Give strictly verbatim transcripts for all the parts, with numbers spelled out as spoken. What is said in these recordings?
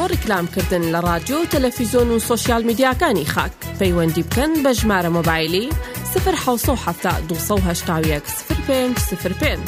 بۆ ڕیکلامکردن لە رادیۆ و تەلەڤیزۆن و سۆشیال میدیاکانی خاک پەیوەندی بکەن بە ژمارە مۆبایلی صفر حەوت هەفتا دوو سەد و هەشتا و یەک صفر پێنج صفر پێنج.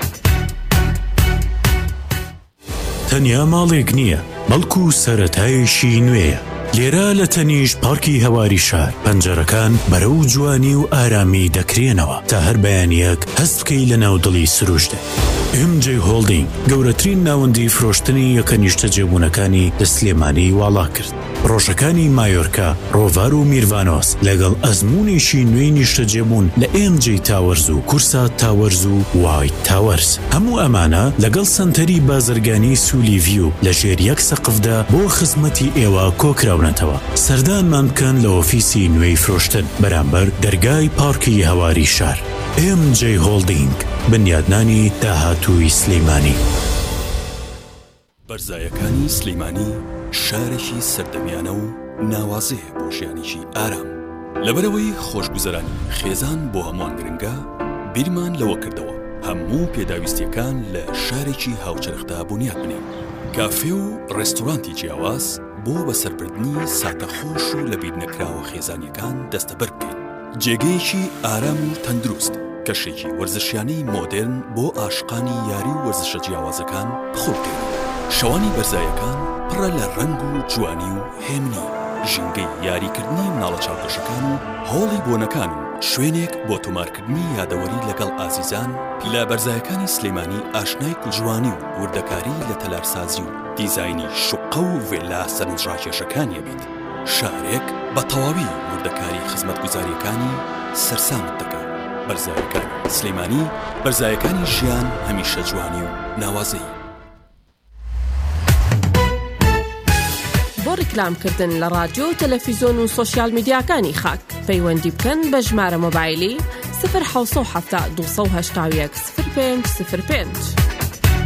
تەنیا ماڵێک نییە، بەڵکو سەرەتایشی نوێیە. لێرە لە تەنیش پارکی هەواری شار پەنجەرەکان بەرەو جوانی و ئارامی دەکرێنەوە تا هەر بەیانیەک هەست بکەی لە ناودڵی سروشتە. ئێم جێ هۆڵدینگ گەورەترین ناوەندی فرۆشتنی یەکە نیشتە جێبوونەکانی لە سلێمانی واڵا کرد. ڕۆژەکانی مایۆرکا، ڕۆڤار و میروانۆس لەگەڵ ئەزموونێکی نوێی نیشتە جێبوون لە ئێم جێ تاوەرز و کورسا تاوەرز و وایت تاوەرز. هەموو ئەمانە لەگەڵ سنتەری بازرگانی سولی ڤیو لە ژێر یەک سەقفدا بۆ خزمەتی ئێوە کۆکراونەتەوە. سەردانمان بکەن لە ئۆفیسی نوێی فرۆشتن بەرامبەر دەرگای پارکی هەواری شار. ئێم جێ هۆڵدینگ، بنیادنانی داهاتووی سلەیمانی. بەرزایەکانی سلەیمانی شارێکی سەردەمیانە و ناوازەیە بۆ ژیانێکی ئارام. لەبەرەوەی خۆشگوزەرانی خێزان بۆ هەمووان گرنگە، بیرمان لەوە کردەوە هەموو پێداویستیەکان لە شارێکی هاوچەرخدا بنیاد بنێن. کافێ و ڕێستۆرانتی جیاواز بۆ بەسەربردنی ساتەخۆش و لە بیر نەکراوە خێزانیەکان دەستەبەر بکەین. جێگەیەکی ئارام و تەندروست، کەشێکی وەرزشیانەی مۆدێرن بۆ ئاشقانی یاری و وەرزشە جیاوازەکان بخۆڵکەین. شەوانی بەرزایەکان پڕە لە ڕەنگ و جوانی و هێمنی، ژینگەی یاریکردنی مناڵە چاوپێشەکان و هۆڵی بۆنەکان و شوێنێک بۆ تۆمارکردنی یادەوەری لەگەڵ ئازیزان. لە بەرزایەکانی سلەیمانی ئاشنای کوژوانی و وردەکاری لە تەلارسازی و دیزاینی شوقە و ڤێلا سەرنجڕاکێشەکانیە بێت. شارێک بە تەواوی وردەکاری خزمەتگوزاریەکانی سەرسامت دەکات. بەرزایەکانی سلەیمانی، بەرزایەکانی ژیان هەمیشە جوانی و ناوازەیی. بۆ ڕیکلامکردن لە رادیۆ و تەلەڤیزۆن و سۆشیال میدیاکانی خاک پەیوەندی بکەن بە ژمارە مۆبایلی صفر حەوت هەفتا دوو سەد و هەشتا و یەک صفر پێنج صفر پێنج.